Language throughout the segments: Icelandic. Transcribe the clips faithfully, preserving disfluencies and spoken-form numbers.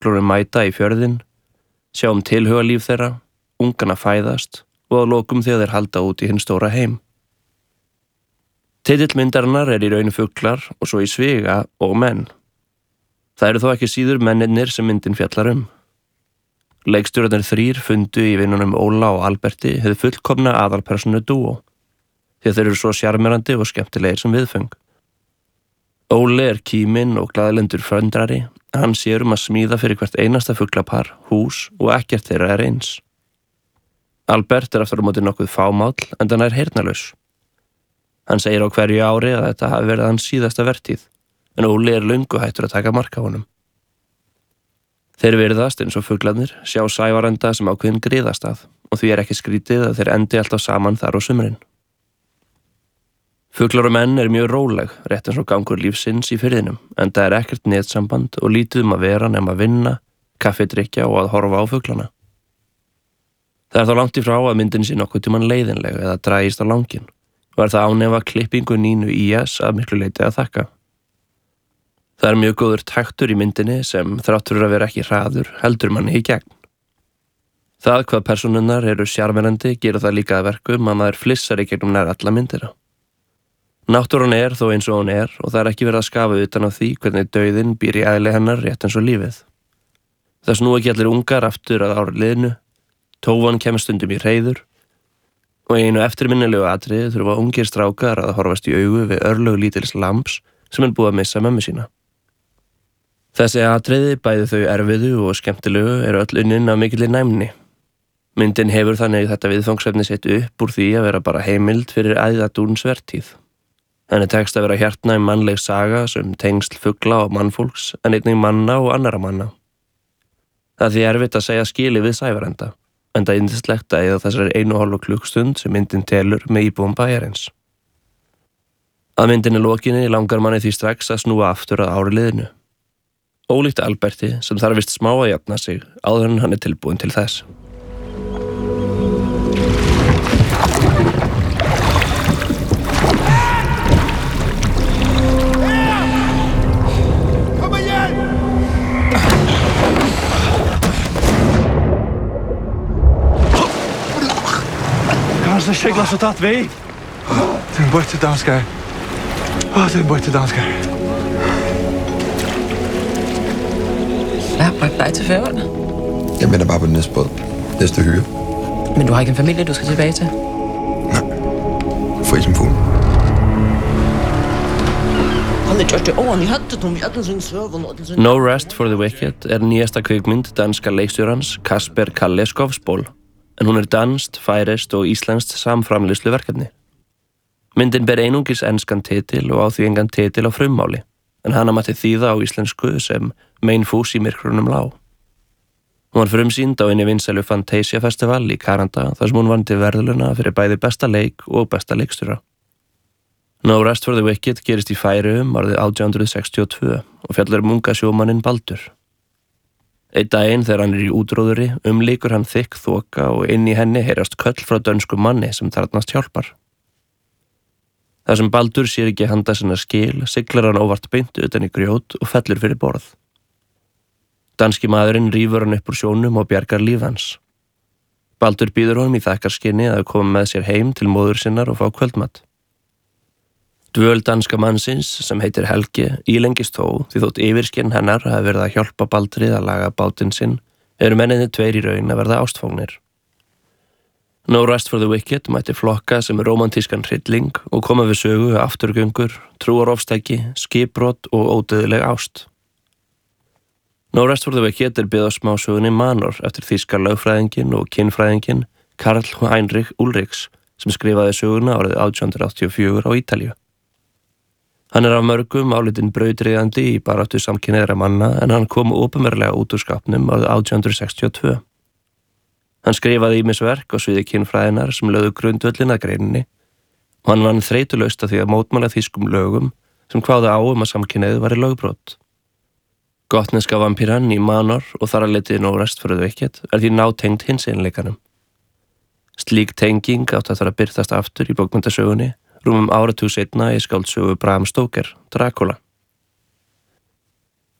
fuglurinn mæta í fjörðinn, sjáum tilhugalíf þeirra, ungana fæðast og að lokum þegar þeir halda út í hinn stóra heim. Titill myndarinnar er í raun fuglar og svo í sviga og menn. Það eru þó ekki síður mennirnir sem myndin fjallar um. Leikstjórarnir þrír fundu í vinnunum Óla og Alberti hefði fullkomna aðalpersonu dúó, því þeir eru svo sjarmerandi og skemmtilegir sem viðföng. Óli er kíminn og glaðlendur fröndrari, hann sér um að smíða fyrir hvert einasta fuglapar, hús og ekkert þeirra er eins. Albert er aftur á móti nokkuð fámáll en hann er heyrnarlaus. Hann segir á hverju ári að þetta hafi verið hans síðasta vertíð, en Óli er löngu hættur að taka mark á honum. Þeir virðast eins og fuglarnir sjá sævarenda sem ákveðin griðastað og því er ekki skrítið að þeir endi alltaf saman þar á sumrin. Fuglar og menn er mjög róleg, rétt eins og gangur lífsins í firðinum, en það er ekkert netsamband og lítið um að vera nema að vinna, kaffidrykkja og að horfa á fuglana. Það er þá langt í frá að myndin sé nokkuð tímann leiðinleg eða dragist á langinn og er það ánefa klippingu Nínu Ías að miklu leyti að þakka. Það er mjög góður taktur í myndinni sem þrátt fyrir að vera ekki hraður heldur manni í gegn. Það hvað persónurnar eru sjarmerandi gerir það líka að verkum að maður flissar í gegnum nær alla myndina. Náttúran er þó eins og hún er og það er ekki verið að skafa utan á því hvernig dauðinn býr í eðli hennar rétt eins og lífið. Það snúa ekki allir ungar aftur að ári liðnu, tófan kemur stundum í hreiður og í einu eftirminnilegu atriði þurfa ungir strákar að horfast í augu við örlög lítils lambs sem er búið að missa mömmu sína. Þessi atriði, bæði þau erfiðu og skemmtilegu, eru öll unnin af mikilli næmni. Myndin hefur þannig þetta viðfangsefni sitt upp úr því að vera bara heimild fyrir æðadúns vertíð. Henni tekst að vera hjartnæm mannleg saga sem tengsl fugla og mannfólks en einnig manna og annara manna. Það er því erfitt að segja skili við sævarenda, en það er yndislegt að eða þessari einu og hálfu klukkstund sem myndin telur með íbúum bæjarins. Að myndinni lokinni langar manni því strax að snúa aftur að ári liðinu. Ólíkt Alberti sem þarf vist smá að jafna sig áður en hann er tilbúin til þess. Kanskje skjegler så tatt vi. Den borte dansker. Åh, den borte dansker. Hvad har bragt dig til Færøerne? Jeg venter bare på den næste båd. Næste hyre. Men du har ikke en familie, du skal tilbage til? Nej. Fri som fugl. No Rest for the Wicked er nýjasta kvikmynd danska leikstjórans Kasper Kalle Skovsból, en hún er danskt, færist og íslenskt samframleiðslu verkefni. Myndin ber einungis enskan titil og á því engan titil á frummáli, en hana mætti þýða á íslensku sem Mein Fús í myrkrunum lá. Hún var frumsýnd á einni vinsælu Fantasia Festival í Kanada þar sem hún vann til verðlauna fyrir bæði besta leik og besta leikstjóra. No Rest for the Wicked gerist í Færeyjum árið átján hundruð sextíu og tvö og fjallar um unga sjómanninn Baldur. Einn daginn þegar hann er í útróðuri umlíkur hann þykk þoka og inn í henni heyrast köll frá dönskum manni sem þarfnast hjálpar. Það sem Baldur sér ekki handa sinna skil, siglar hann óvart beint utan í grjót og fellur fyrir borð. Danski maðurinn rífur hann upp úr sjónum og bjargar líf hans. Baldur býður honum í þakkarskyni að koma með sér heim til móður sinnar og fá kvöldmat. Dvöl danska mannsins, sem heitir Helgi, ílengist þó því þótt yfirskinn hennar hafi verið að hjálpa Baldrið að laga bátinn sinn, eru menninni tveir í raun að verða ástfógnir. No Rest for the Wicked mætti flokka sem romantískan hrylling og koma við sögu afturgöngur, trúarofstæki, skipbrot og ódauðleg ást. No Rest for the Wicked er byggð á smásögunni Manor eftir þýska lögfræðinginn og kynfræðinginn Karl Heinrich Ulrichs sem skrifaði söguna árið átján hundruð áttatíu og fjögur á Ítalíu. Hann er af mörgum álitinn brautryðjandi í baráttu samkynhneigðra manna en hann kom opinberlega út úr skápnum árið átján hundruð sextíu og tvö. Hann skrifaði ýmis verk á sviði kynfræðinnar sem lögðu grundvöllin að greininni og hann vann þreytulaust að því að mótmæla þýskum lögum sem kváðu á um að samkynhneigð væri lögbrot. Gotneska vampíran í Manor og þar að letið No Rest for the Wicked er því nátengd hinseinleikanum. Slík tenging átt að þarf að birtast aftur í bókmenntasögunni rúmum áratug seinna í skáldsögu Bram Stoker, Dracula.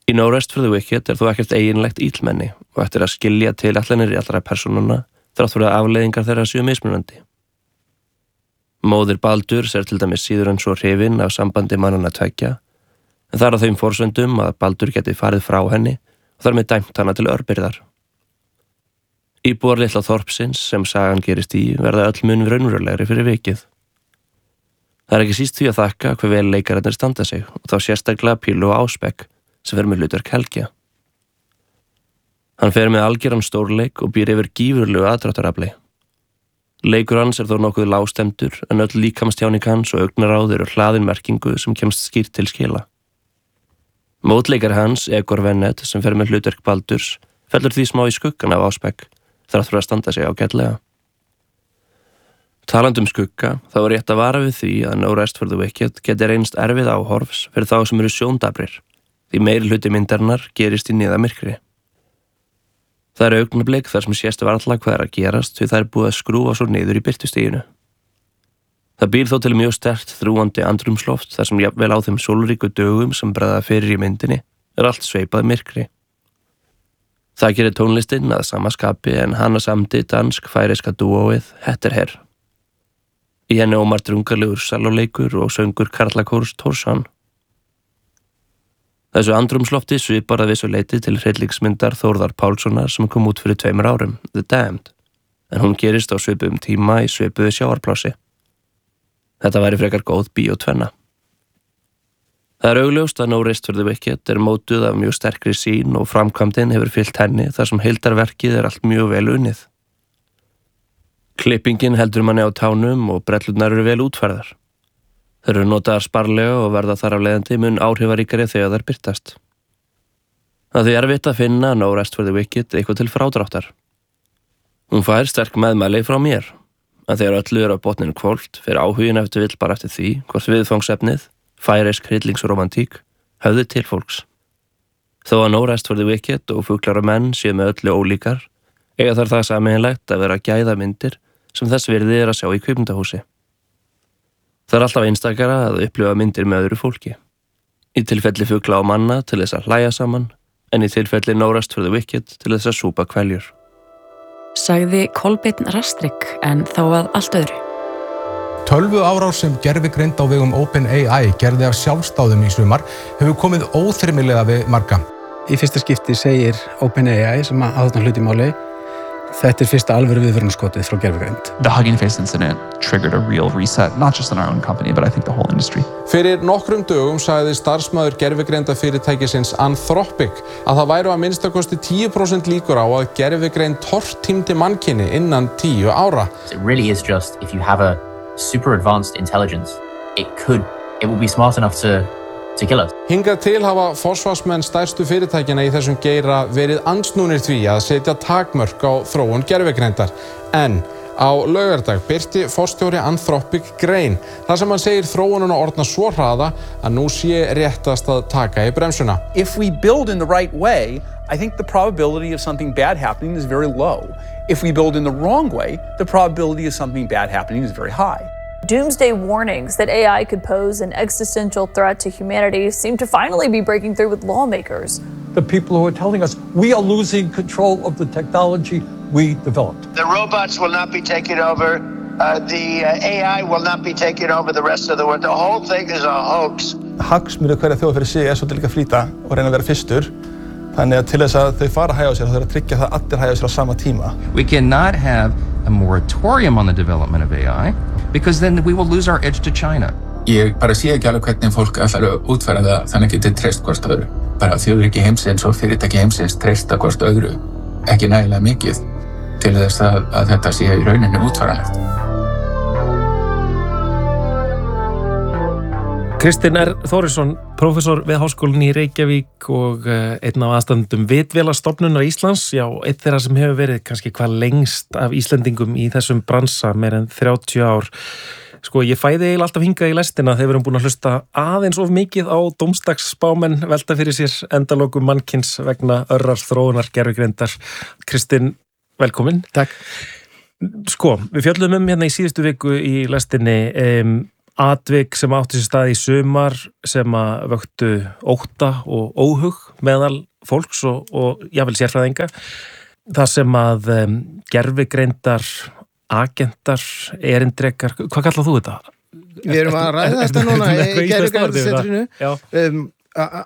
Í No Rest for the Wicked er þó ekkert eiginlegt illmenni og eftir að skilja til allanir í allra persónuna þrátt fyrir að afleiðingar þeirra séu mismunandi. Móðir Baldurs er til dæmis síður en svo hrifin af sambandi mannanna tveggja, en það er á þeim forsendum að Baldur geti farið frá henni og þar með dæmt hana til örbirðar. Íbúar litla þorpsins sem sagan gerist í verða öll mun raunverulegri fyrir vikið. Það er ekki síst því að þakka hve vel leikararnir standa sig og þá sérstaklega Pílu og Ásbekk sem fer með hlutverk Helgja. Hann fer með algjöran stórleik og býr yfir gífurlegu aðdráttarafli. Leikur hans er þó nokkuð lágstemdur en öll líkamstjáning hans og augnaráð eru hlaðin merkingu sem kemst skýrt til skila. Mótleikar hans, Egor Vennet, sem fer með hlutverk Baldurs, fellur því smá í skuggan af Ásbekk þrátt fyrir að standa sig ágætlega. Talandi um skugga, þá er rétt að vara við því að No Rest for the Wicked geti reynst erfið áhorfs fyrir þá sem eru sjóndabrir, því meiri hluti myndarinnar gerist í niðamyrkri. Það er augnablik þar sem sést varla hvað er að gerast því það er búið að skrúfa svo niður í birtustiginu. Það býr þó til mjög sterkt þrúandi andrumsloft þar sem jafnvel á þeim sólríku dögum sem bregða fyrir í myndinni er allt sveipað myrkri. Það gerir tónlistinn að sama skapi en hana samdi dansk-færiska dúóið Hetterher. Í henni ómar drungarlegur salóleikur og söngur karlakórs Tórsson. Þessu andrumslofti svipar að vissu leyti til hryllingsmyndar Þórðar Pálssonar sem kom út fyrir tveimur árum, The Damned, en hún gerist á svipuðum tíma í svipuðu sjávarplási. Þetta væri frekar góð bíótvenna. Það er augljóst að No Rest for the Wicked er mótuð af mjög sterkri sýn og framkvæmdin hefur fylgt henni þar sem heildarverkið er allt mjög vel unnið. Klippingin heldur manni á tánum og brellurnar eru vel útfærðar. Þeir eru notaðar sparlega og verða þar af leiðandi mun áhrifaríkari þegar þær birtast. Það er erfitt að finna No Rest for the Wicked eitthvað til frádráttar. Hún fær sterk meðmæli frá mér, en þegar öllu er á botninu kvólt fer áhugin eftir vill bara eftir því hvort viðfangsefnið, færisk hryllingsromantík, höfði til fólks. Þó að No Rest for the Wicked og Fuglar og menn séu með öllu ólíkar, eiga þar það sameiginlegt að vera gæða myndir sem þess virði er að sjá í kvikmyndahúsi. Það er alltaf einstakara að upplifa myndir með öðru fólki. Í tilfelli Fugla og manna til þess að hlæja saman, en í tilfelli No Rest for the Wicked til þess að súpa kveljur. Sagði Kolbeinn Rastrik, en þá að allt öðru. Tölvu árás sem gervigreind á vegum OpenAI gerði af sjálfsdáðum í sumar hefur komið óþyrmilega við marga. Í fyrsta skipti segir OpenAI sem að þarna hluti máli þetta er fyrsta alvöru viðvörunarskotið frá gervigreind. The Hugging Face incident triggered a real reset, not just in our own company, but I think the whole industry. Fyrir nokkrum dögum sagði starfsmaður gervigreinda fyrirtækisins Anthropic að það væru að minnstakosti tíu prósent líkur á að gervigreind tortímdi mannkyni innan tíu ára. It really is just if you have a super advanced intelligence, it could, it will be smart enough to to kill us. Hingað til hafa forsvarsmenn stærstu fyrirtækina í þessum geira verið andsnúnir því að setja takmörk á þróun gervigreindar. En á laugardag birti forstjóri Anthropic grein þar sem hann segir þróununa orðna svo hraða að nú sé réttast að taka í bremsuna. If we build in the right way, I think the probability of something bad happening is very low. If we build in the wrong way, the probability of something bad happening is very high. Doomsday warnings that A I could pose an existential threat to humanity seem to finally be breaking through with lawmakers. The people who are telling us we are losing control of the technology we developed. The robots will not be taking over. Uh, the uh, A I will not be taking over the rest of the world. The whole thing is a hoax. Hagsmunir hverja þjóð fyrir sig er svolítið líka að flýta og reyna að vera fyrstur. Þannig að til þess að þau fara að hægja á sér, þá þurfa að tryggja það að allir hægja á sér á sama tíma. We cannot have a moratorium on the development of A I because then we will lose our edge to China. Ég bara sé ekki alveg hvernig fólk ætlar að útfæra það þannig getið treyst hvort öðru. Bara þjóðríki heimsins og fyrirtæki heimsins treysta hvort öðru ekki nægilega mikið til þess að, að þetta sé í rauninni útfæranlegt. Kristinn R. Þórisson, prófessor við Háskólann í Reykjavík og einn af aðstandendum Vitvélastofnunar Íslands, já, einn þeirra sem hefur verið kannski hvað lengst af Íslendingum í þessum bransa, meir en þrjátíu ár. Sko, ég fæði eiginlega alltaf hingað í lestina þegar við erum búin að hlusta aðeins of mikið á dómsdagsspámenn velta fyrir sér endalokum mannkins vegna örrar þróunar gervigreindar. Kristinn, velkomin. Takk. Sko, við fjöllum um hérna í síðustu viku í lestinni um, atvik sem átti sér stað í sumar sem að vöktu ótta og óhug meðal fólks og, og jável sérfræðinga. Það sem að um, gervigreindar, agentar, erindrekar, hvað kallar þú þetta? Við erum að ræða þetta núna í gervigreindarsetrinu. Um,